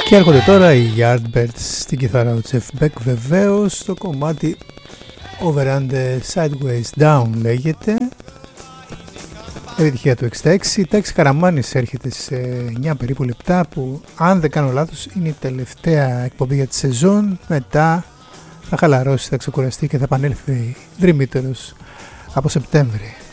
Και έρχονται τώρα οι Yardbirds στην κιθάρα του Jeff Beck, βεβαίως το κομμάτι Over and Sideways Down λέγεται. Επιτυχία του 66. Τάξη Καραμάνης έρχεται σε 9 περίπου λεπτά, που αν δεν κάνω λάθος είναι η τελευταία εκπομπή για τη σεζόν. Μετά θα χαλαρώσει, θα ξεκουραστεί και θα επανέλθει δρυμύτερος από Σεπτέμβρη.